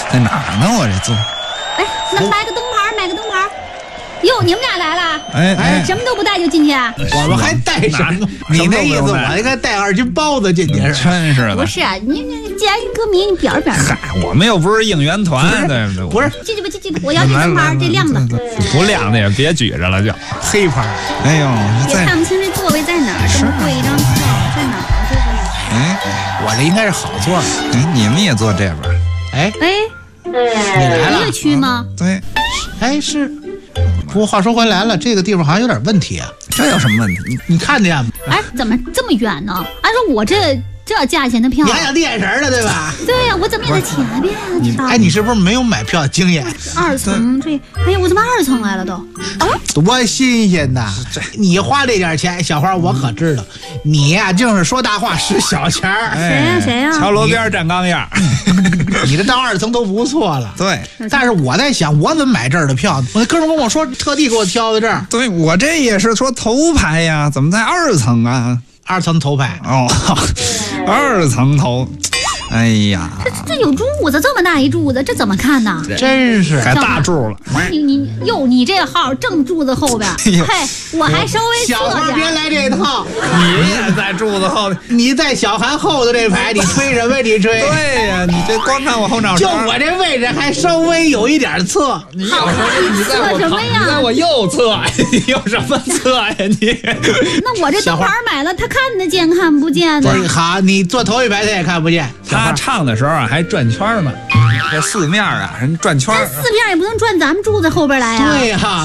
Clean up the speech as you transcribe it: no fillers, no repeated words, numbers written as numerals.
在哪儿呢？我这坐。 哎，那买个灯牌，买个灯牌。哟，你们俩来了？ 哎， 什么都不带就进去啊？ 我们还带什么？你那意思，我应该带2斤包子进去是？ 真是的。 不是，你既然歌迷，你表示表示。 嗨，我们又不是应援团，对不对？ 不是， 进去吧，进去，我要这灯牌，这亮的。 不亮的也别举着了，就黑牌。 哎呦， 也看不清这座位在哪儿，这么贵一张票在哪儿？这是。 哎， 我这应该是好座。 哎，你们也坐这边。 哎， 你来了？ 一个区吗？ 对。 哎，是。不过话说回来了，这个地方好像有点问题啊。 这有什么问题？ 你看见吗？ 哎，怎么这么远呢？按说我这价钱的票， 你还想递眼神呢，对吧？ 对呀，我怎么也在前边啊？ 哎，你是不是没有买票的经验 ？2层这，哎呀，我怎么2层来了都？啊， 多新鲜呐！你花这点钱，小花我可知道，你呀净是说大话使小钱儿。 谁呀？ 桥楼边站钢样。 你这到2层都不错了。 对， 但是我在想，我怎么买这儿的票？我那哥们跟我说，特地给我挑的这儿。 对，我这也是说头排呀，怎么在2层啊 ？2层头排。 哦，2层头。哎呀， 这有柱子，这么大一柱子，这怎么看呢？ 真是改大柱了。 你这号正柱子后边，嘿，我还稍微小花别来这套， 你也在柱子后， 你在小韩后头这排，你吹什么？你吹？ 对呀，你这光看我后脑勺， 就我这位置还稍微有一点侧。 你在什么呀？ 你在我右侧，你有什么侧呀你？ 那我这灯牌买了，他看得见看不见呢？ 好，你坐头一排他也看不见。 他唱的时候啊，还转圈呢。这4面啊，人转圈。 4面也不能转咱们柱子后边来呀。 对呀。